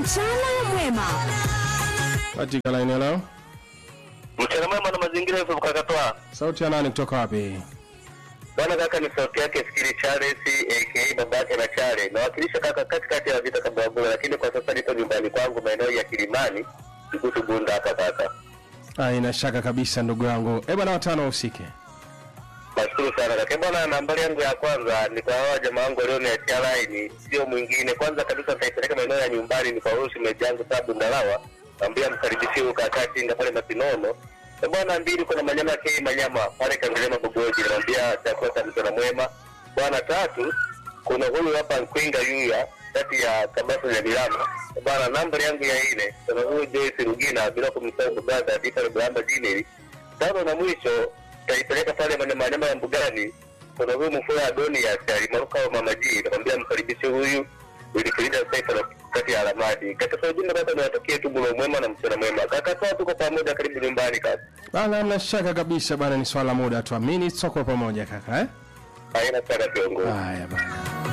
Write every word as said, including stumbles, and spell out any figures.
Mchana mwema. Katika line leo. Mchana mwema na mazingira yetu kukatoa. Sauti ya nani kutoka wapi? Bwana kaka ni sauti yake Fikiri Charles aka babake na Chale. Nawakilisha kaka katikati ya vita kabla bora, lakini kwa sasa nipo nyumbani kwangu maeneo ya Kilimani, Kikutu Bunda hapa kaka. Haina shaka kabisa ndugu yangu. Eh bwana watano usike. Nashukuru sana kaka. Bwana nambari yangu ya kwanza ni kwa hawa jamaa wangu leo ni ya line, sio mwingine. Kwanza kabisa nitaipeleka maeneo ya nyumbani ni kwa Rusi Mejangu Tabu Ndalawa. Ambia mkaribishie ukakati ndio pale Mapinono. Bwana mbili kuna manyama kei manyama pale Kangelema Bogoji, naambia chakota mchana mwema. Bwana tatu kuna huyu hapa Nkwinga Yuya kati ya Kabasa ya Milama. Bwana nambari yangu ya nne kuna huyu Joyce Rugina bila kumsahau Buganda Dita Bramba Dineri. Tano na mwisho taipeleka pale manyama ya Mbugani. Kuna huyu Mfua Adoni ya Sari Maruka wa Mama G, naambia mkaribishie huyu ili kulida sasa kati ya Alamadi. Kaka kwa ujumla bado nawatakia tu mlo mwema na mchana mwema. Kaka toa tuko pamoja karibu nyumbani kaka. Bana hamna shaka kabisa bana, ni swala muda tu. Amini soko pamoja kaka eh? Haina shaka kiongozi. Haya bana.